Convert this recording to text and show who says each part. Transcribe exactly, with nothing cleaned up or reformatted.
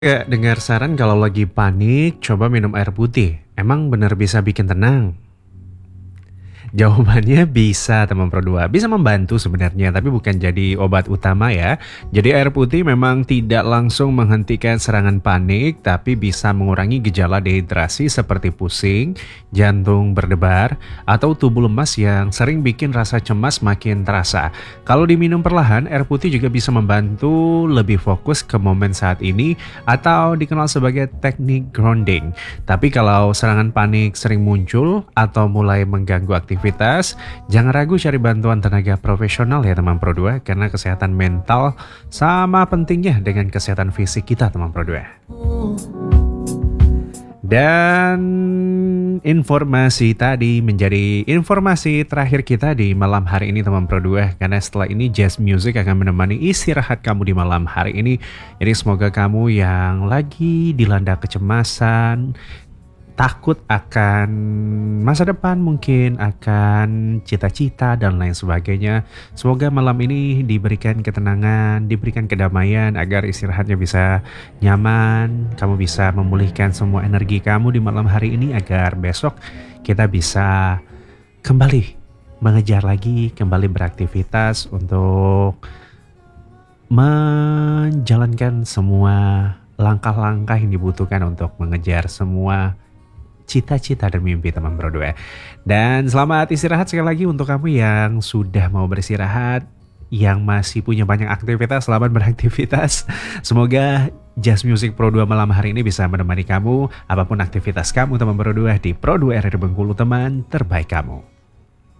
Speaker 1: Kayak dengar saran kalau lagi panik, coba minum air putih. Emang bener bisa bikin tenang? Jawabannya bisa teman Pro dua, bisa membantu sebenarnya tapi bukan jadi obat utama ya. Jadi air putih memang tidak langsung menghentikan serangan panik tapi bisa mengurangi gejala dehidrasi seperti pusing, jantung berdebar, atau tubuh lemas yang sering bikin rasa cemas makin terasa. Kalau diminum perlahan, air putih juga bisa membantu lebih fokus ke momen saat ini atau dikenal sebagai teknik grounding. Tapi kalau serangan panik sering muncul atau mulai mengganggu aktivitas, jangan ragu cari bantuan tenaga profesional ya teman Pro dua, karena kesehatan mental sama pentingnya dengan kesehatan fisik kita teman Pro dua. Dan informasi tadi menjadi informasi terakhir kita di malam hari ini teman Pro dua, karena setelah ini jazz music akan menemani istirahat kamu di malam hari ini. Jadi semoga kamu yang lagi dilanda kecemasan, takut akan masa depan, mungkin akan cita-cita dan lain sebagainya, semoga malam ini diberikan ketenangan, diberikan kedamaian agar istirahatnya bisa nyaman, kamu bisa memulihkan semua energi kamu di malam hari ini agar besok kita bisa kembali mengejar lagi, kembali beraktivitas untuk menjalankan semua langkah-langkah yang dibutuhkan untuk mengejar semua cita-cita dan mimpi teman Pro dua. Dan selamat istirahat sekali lagi untuk kamu yang sudah mau beristirahat, yang masih punya banyak aktivitas, selamat beraktivitas. Semoga Jazz Music Pro dua malam hari ini bisa menemani kamu apapun aktivitas kamu teman Pro dua di Pro dua R R Bengkulu, teman terbaik kamu.